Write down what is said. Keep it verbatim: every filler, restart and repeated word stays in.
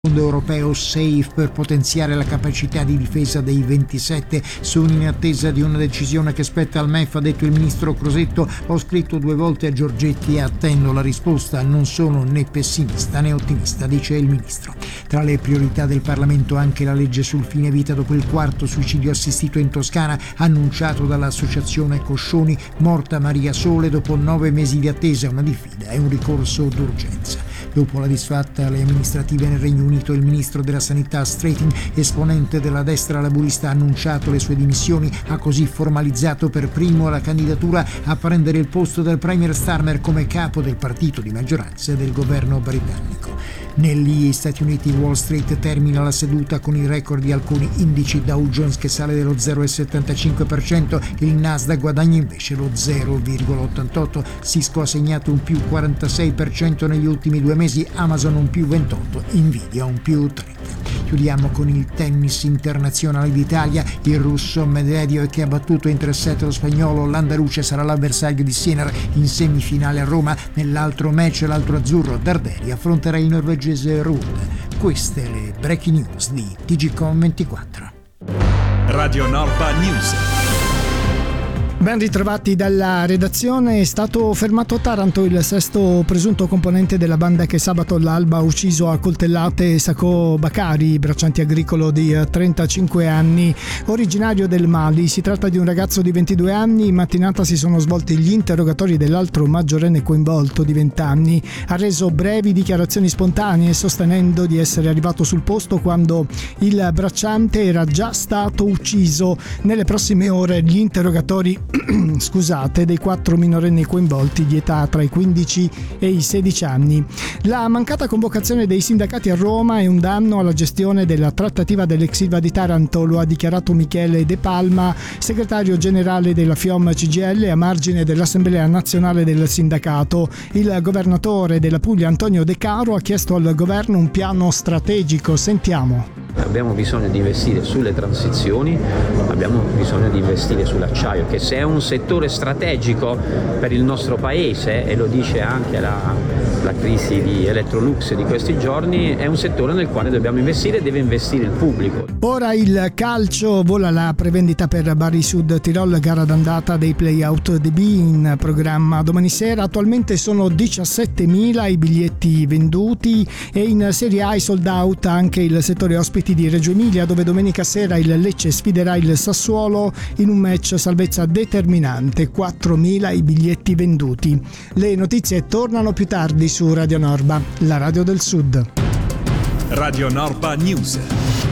Fondo europeo SAFE per potenziare la capacità di difesa dei ventisette. Sono in attesa di una decisione che spetta al M E F, ha detto il ministro Crosetto. Ho scritto due volte a Giorgetti e attendo la risposta. Non sono né pessimista né ottimista, dice il ministro. Tra le priorità del Parlamento anche la legge sul fine vita dopo il quarto suicidio assistito in Toscana, annunciato dall'associazione Coscioni. Morta Maria Sole dopo nove mesi di attesa, una diffida e un ricorso d'urgenza. Dopo la disfatta alle amministrative nel Regno Unito, il ministro della Sanità Strating, esponente della destra laburista, ha annunciato le sue dimissioni. Ha così formalizzato per primo la candidatura a prendere il posto del premier Starmer come capo del partito di maggioranza del governo britannico. Negli Stati Uniti Wall Street termina la seduta con il record di alcuni indici. Dow Jones che sale dello zero virgola settantacinque per cento, il Nasdaq guadagna invece lo zero virgola ottantotto per cento, Cisco ha segnato un più quarantasei per cento negli ultimi due mesi, Amazon un più ventotto per cento, Nvidia un più trenta per cento. Chiudiamo con il tennis internazionale d'Italia, il russo Medvedev che ha battuto in tre set lo spagnolo. L'Andaluce sarà l'avversario di Sinner in semifinale a Roma. Nell'altro match l'altro azzurro Darderi affronterà il norvegese Ruud. Queste le breaking news di T G Com ventiquattro. Radio Norba News. Ben ritrovati dalla redazione. È stato fermato a Taranto il sesto presunto componente della banda che sabato all'alba ha ucciso a coltellate Sako Bakari, bracciante agricolo di trentacinque anni, originario del Mali. Si tratta di un ragazzo di ventidue anni. In mattinata si sono svolti gli interrogatori dell'altro maggiorenne coinvolto di venti anni. Ha reso brevi dichiarazioni spontanee, sostenendo di essere arrivato sul posto quando il bracciante era già stato ucciso. Nelle prossime ore gli interrogatori scusate, dei quattro minorenni coinvolti di età tra i quindici e i sedici anni. La mancata convocazione dei sindacati a Roma è un danno alla gestione della trattativa dell'ex Ilva di Taranto, lo ha dichiarato Michele De Palma, segretario generale della FIOM C G I L, a margine dell'Assemblea nazionale del sindacato. Il governatore della Puglia Antonio De Caro ha chiesto al governo un piano strategico. Sentiamo. Abbiamo bisogno di investire sulle transizioni, abbiamo bisogno di investire sull'acciaio, che se è un settore strategico per il nostro paese, e lo dice anche la, la crisi di Electrolux di questi giorni, è un settore nel quale dobbiamo investire e deve investire il pubblico. Ora il calcio, vola la prevendita per Bari Sud Tirol, gara d'andata dei play-out D B in programma domani sera. Attualmente sono diciassettemila i biglietti venduti e in Serie A i sold out anche il settore ospiti di Reggio Emilia, dove domenica sera il Lecce sfiderà il Sassuolo in un match salvezza determinante. quattromila i biglietti venduti. Le notizie tornano più tardi su Radio Norba, la radio del Sud. Radio Norba News.